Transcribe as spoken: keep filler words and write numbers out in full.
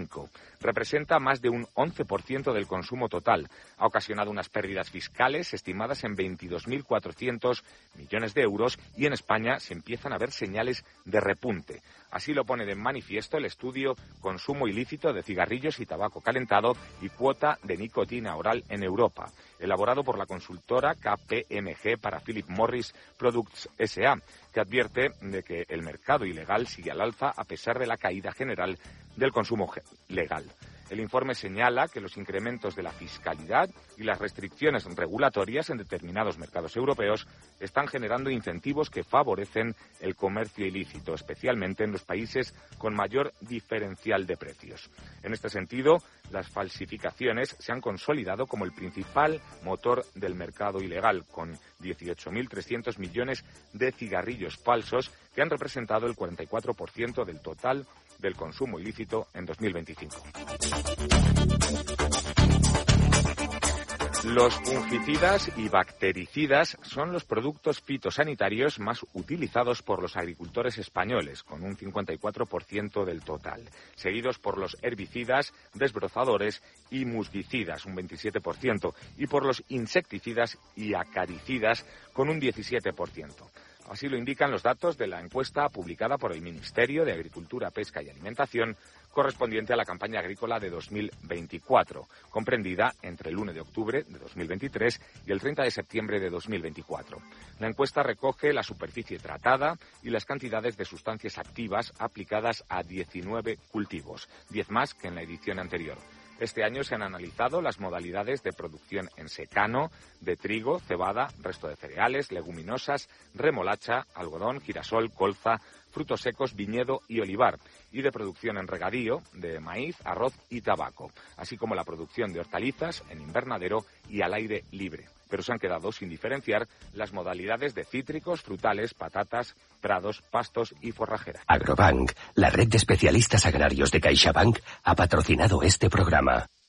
Representa más de un once por ciento del consumo total. Ha ocasionado unas pérdidas fiscales estimadas en veintidós mil cuatrocientos millones de euros y en España se empiezan a ver señales de repunte. Así lo pone de manifiesto el estudio Consumo ilícito de cigarrillos y tabaco calentado y cuota de nicotina oral en Europa, elaborado por la consultora K P M G para Philip Morris Products S A, que advierte de que el mercado ilegal sigue al alza a pesar de la caída general del consumo legal. El informe señala que los incrementos de la fiscalidad y las restricciones regulatorias en determinados mercados europeos están generando incentivos que favorecen el comercio ilícito, especialmente en los países con mayor diferencial de precios. En este sentido, las falsificaciones se han consolidado como el principal motor del mercado ilegal, con dieciocho mil trescientos millones de cigarrillos falsos que han representado el cuarenta y cuatro por ciento del total del consumo ilícito en dos mil veinticinco. Los fungicidas y bactericidas son los productos fitosanitarios más utilizados por los agricultores españoles, con un cincuenta y cuatro por ciento del total, seguidos por los herbicidas, desbrozadores y musguicidas, un veintisiete por ciento, y por los insecticidas y acaricidas, con un diecisiete por ciento. Así lo indican los datos de la encuesta publicada por el Ministerio de Agricultura, Pesca y Alimentación, correspondiente a la campaña agrícola de dos mil veinticuatro, comprendida entre el uno de octubre de dos mil veintitrés y el treinta de septiembre de dos mil veinticuatro. La encuesta recoge la superficie tratada y las cantidades de sustancias activas aplicadas a diecinueve cultivos, diez más que en la edición anterior. Este año se han analizado las modalidades de producción en secano, de trigo, cebada, resto de cereales, leguminosas, remolacha, algodón, girasol, colza, frutos secos, viñedo y olivar, y de producción en regadío, de maíz, arroz y tabaco, así como la producción de hortalizas en invernadero y al aire libre. Pero se han quedado sin diferenciar las modalidades de cítricos, frutales, patatas, prados, pastos y forrajeras. Agrobank, la red de especialistas agrarios de CaixaBank, ha patrocinado este programa.